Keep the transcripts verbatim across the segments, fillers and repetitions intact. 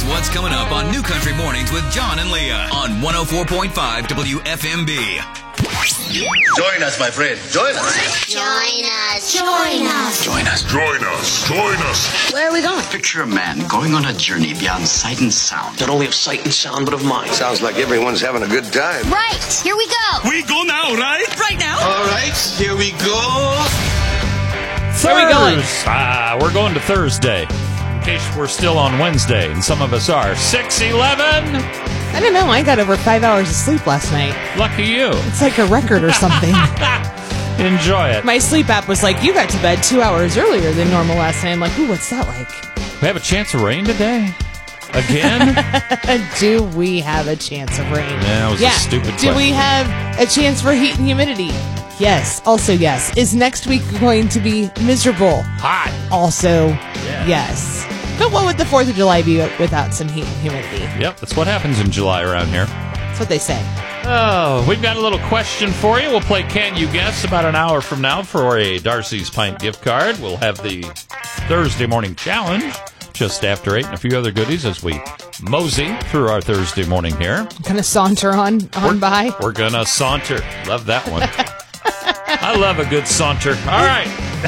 what's coming up on New Country Mornings with John and Leah on one oh four point five W F M B. Join us, my friend. Join us. Join us. Join us. Join us. Join us. Join us. Where are we going? Picture a man going on a journey beyond sight and sound. Not only of sight and sound, but of mind. Sounds like everyone's having a good time. Right. Here we go. We go now, right? Right now. All right, here we go. Where are we going? Ah, we're going to Thursday. In case we're still on Wednesday, and some of us are. six eleven. I don't know. I got over five hours of sleep last night. Lucky you. It's like a record or something. Enjoy it. My sleep app was like, you got to bed two hours earlier than normal last night. I'm like, ooh, what's that like? We have a chance of rain today? Again? Do we have a chance of rain? Yeah, that was yeah. a stupid Do question. we have a chance for heat and humidity? Yes. Also, yes. Is next week going to be miserable? Hot. Also, Yeah. yes. But what would the fourth of July be without some heat and humidity? Yep, that's what happens in July around here. That's what they say. Oh, we've got a little question for you. We'll play Can You Guess about an hour from now for a Darcy's Pint gift card. We'll have the Thursday morning challenge just after eight and a few other goodies as we mosey through our Thursday morning here. Kind of saunter on, on we're, by. We're going to saunter. Love that one. I love a good saunter. All right.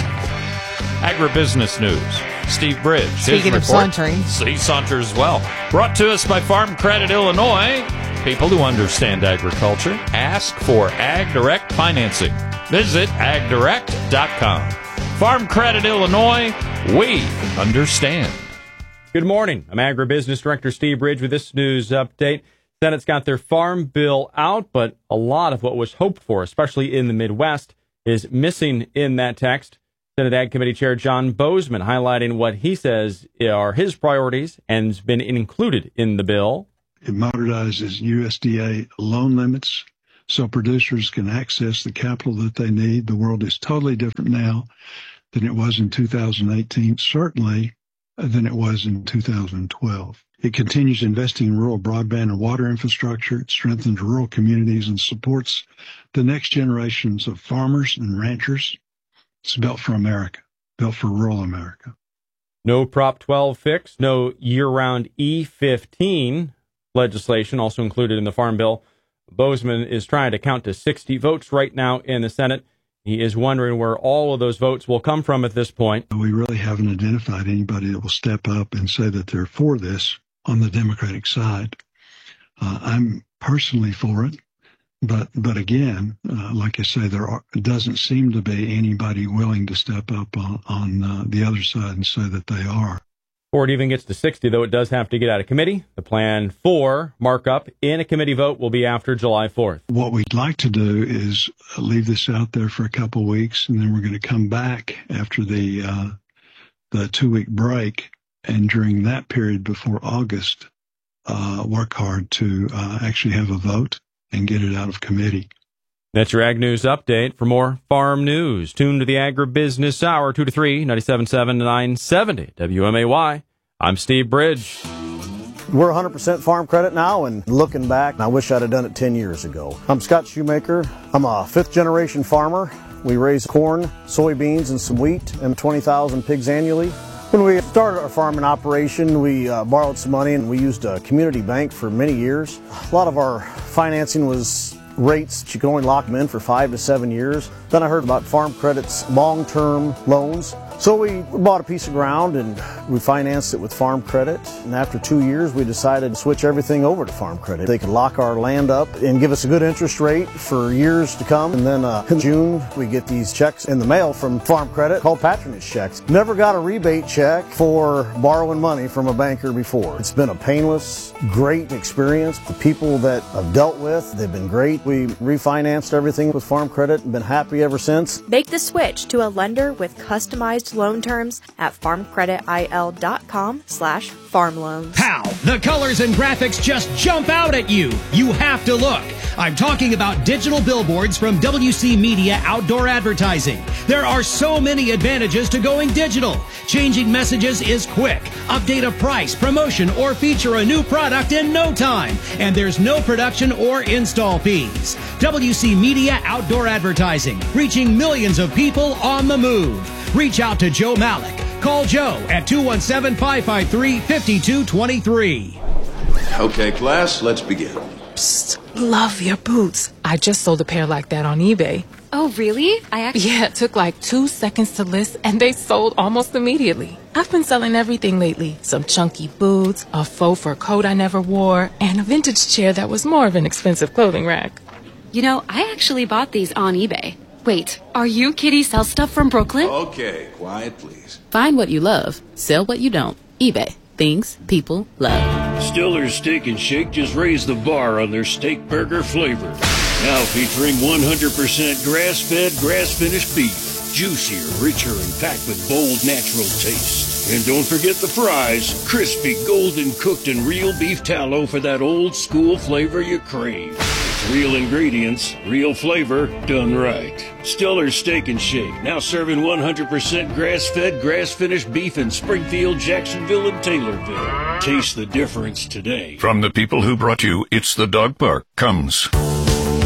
Agribusiness news. Steve Bridge. Speaking of sauntering. He saunters well. Brought to us by Farm Credit Illinois. People who understand agriculture. Ask for Ag Direct financing. Visit ag direct dot com. Farm Credit Illinois. We understand. Good morning. I'm Agribusiness Director Steve Bridge with this news update. Senate's got their farm bill out, but a lot of what was hoped for, especially in the Midwest, is missing in that text. Senate Ag Committee Chair John Bozeman highlighting what he says are his priorities and has been included in the bill. It modernizes U S D A loan limits so producers can access the capital that they need. The world is totally different now than it was in two thousand eighteen, certainly than it was in two thousand twelve. It continues investing in rural broadband and water infrastructure. It strengthens rural communities and supports the next generations of farmers and ranchers. It's built for America, built for rural America. No Prop twelve fix, no year-round E fifteen legislation also included in the Farm Bill. Bozeman is trying to count to sixty votes right now in the Senate. He is wondering where all of those votes will come from at this point. We really haven't identified anybody that will step up and say that they're for this on the Democratic side. Uh, I'm personally for it. But but again, uh, like I say, there are, doesn't seem to be anybody willing to step up on, on uh, the other side and say that they are. Before it even gets to sixty, though, it does have to get out of committee. The plan for markup in a committee vote will be after July fourth. What we'd like to do is leave this out there for a couple of weeks, and then we're going to come back after the uh, the two-week break, and during that period before August, uh, work hard to uh, actually have a vote and get it out of committee. That's your Ag News Update. For more farm news, tune to the Agribusiness Hour, two to three, ninety-seven point seven to nine seventy W M A Y. I'm Steve Bridge. We're one hundred percent farm credit now, and looking back, I wish I'd have done it ten years ago. I'm Scott Shoemaker. I'm a fifth-generation farmer. We raise corn, soybeans, and some wheat, and twenty thousand pigs annually. When we started our farming operation, we uh, borrowed some money, and we used a community bank for many years. A lot of our financing was rates that you could only lock them in for five to seven years. Then I heard about Farm Credit's long-term loans. So we bought a piece of ground and we financed it with Farm Credit. And after two years, we decided to switch everything over to Farm Credit. They could lock our land up and give us a good interest rate for years to come. And then uh, in June, we get these checks in the mail from Farm Credit called patronage checks. Never got a rebate check for borrowing money from a banker before. It's been a painless, great experience. The people that I've dealt with, they've been great. We refinanced everything with Farm Credit and been happy ever since. Make the switch to a lender with customized loan terms at farmcreditil.com slash farm loans. How? The colors and graphics just jump out at you. You have to look. I'm talking about digital billboards from W C Media Outdoor Advertising. There are so many advantages to going digital. Changing messages is quick. Update a price, promotion, or feature a new product in no time. And there's no production or install fees. W C Media Outdoor Advertising, reaching millions of people on the move. Reach out to Joe Malik, Call Joe at two one seven, five five three, five two two three. Okay, class, let's begin. Psst, love your boots. I just sold a pair like that on eBay. Oh, really? I actually... Yeah, it took like two seconds to list, and they sold almost immediately. I've been selling everything lately. Some chunky boots, a faux fur coat I never wore, and a vintage chair that was more of an expensive clothing rack. You know, I actually bought these on eBay. Wait, are you Kitty Sell Stuff from Brooklyn? Okay, quiet, please. Find what you love. Sell what you don't. eBay. Things people love. Stiller's Steak and Shake just raised the bar on their steak burger flavor. Now featuring one hundred percent grass-fed, grass-finished beef. Juicier, richer, and packed with bold, natural taste. And don't forget the fries. Crispy, golden cooked, and real beef tallow for that old-school flavor you crave. It's real ingredients, real flavor, done right. Stiller's Steak and Shake, now serving one hundred percent grass-fed, grass-finished beef in Springfield, Jacksonville, and Taylorville. Taste the difference today. From the people who brought you It's the Dog Park comes